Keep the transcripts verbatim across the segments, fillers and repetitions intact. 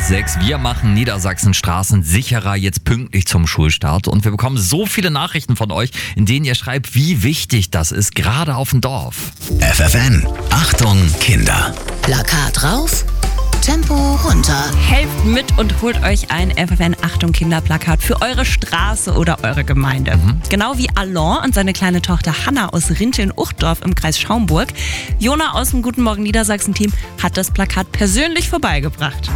sechs. Wir machen Niedersachsen Straßen sicherer, jetzt pünktlich zum Schulstart. Und wir bekommen so viele Nachrichten von euch, in denen ihr schreibt, wie wichtig das ist, gerade auf dem Dorf. F F N, Achtung Kinder. Plakat rauf, Tempo runter. Helft mit und holt euch ein F F N Achtung Kinderplakat für eure Straße oder eure Gemeinde. Mhm. Genau wie Alain und seine kleine Tochter Hanna aus Rinteln-Uchdorf im Kreis Schaumburg. Jona aus dem Guten Morgen Niedersachsen-Team hat das Plakat persönlich vorbeigebracht.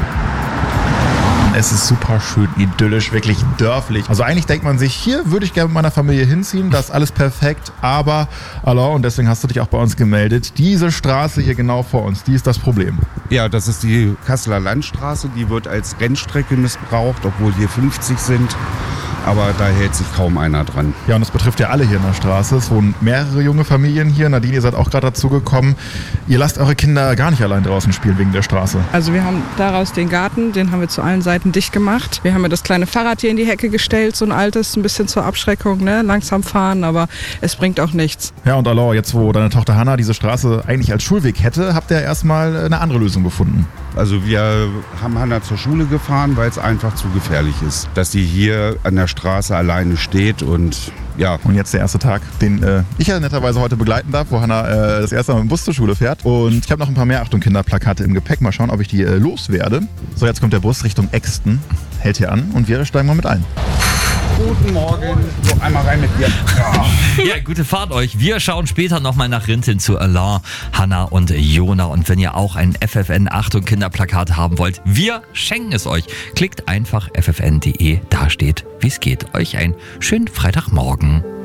Es ist super schön, idyllisch, wirklich dörflich. Also eigentlich denkt man sich, hier würde ich gerne mit meiner Familie hinziehen, das ist alles perfekt. Aber, Alain, und deswegen hast du dich auch bei uns gemeldet, diese Straße hier genau vor uns, die ist das Problem. Ja, das ist die Kasseler Landstraße, die wird als Rennstrecke missbraucht, obwohl hier fünfzig sind. Aber da hält sich kaum einer dran. Ja, und das betrifft ja alle hier in der Straße. Es wohnen mehrere junge Familien hier. Nadine, ihr seid auch gerade dazu gekommen. Ihr lasst eure Kinder gar nicht allein draußen spielen wegen der Straße. Also wir haben daraus den Garten, den haben wir zu allen Seiten dicht gemacht. Wir haben ja das kleine Fahrrad hier in die Hecke gestellt, so ein altes, ein bisschen zur Abschreckung, ne? Langsam fahren, aber es bringt auch nichts. Ja, und Alain, jetzt wo deine Tochter Hanna diese Straße eigentlich als Schulweg hätte, habt ihr erstmal eine andere Lösung gefunden. Also wir haben Hanna zur Schule gefahren, weil es einfach zu gefährlich ist, dass sie hier an der Straße alleine steht und ja. Und jetzt der erste Tag, den äh, ich ja netterweise heute begleiten darf, wo Hanna äh, das erste Mal mit dem Bus zur Schule fährt. Und ich habe noch ein paar mehr Achtung Kinderplakate im Gepäck. Mal schauen, ob ich die äh, loswerde. So, jetzt kommt der Bus Richtung Exton, hält hier an und wir steigen mal mit ein. Guten Morgen. So, einmal rein mit dir. Ja. Ja, gute Fahrt euch. Wir schauen später nochmal nach Rinteln zu Alain, Hanna und Jona. Und wenn ihr auch ein F F N Achtung Kinderplakat haben wollt, wir schenken es euch. Klickt einfach f f n punkt d e, da steht, wie es geht. Euch einen schönen Freitagmorgen.